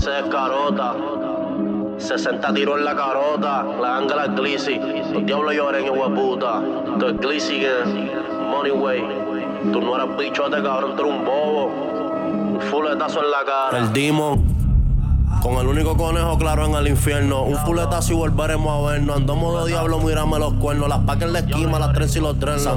se descarota. 60 tiros en la carota, la ganga la Glizzy. Los diablos lloren, hijo de puta. Tú es Glizzy que Money Way. Tú no eras bichote, cabrón, tú eres un bobo. Un fuletazo en la cara. El Demon. Con el único conejo claro en el infierno. Un fuletazo y volveremos a vernos. Andamos de diablo, mírame los cuernos. Las paques en la esquina, las trenzas y los dreadlocks.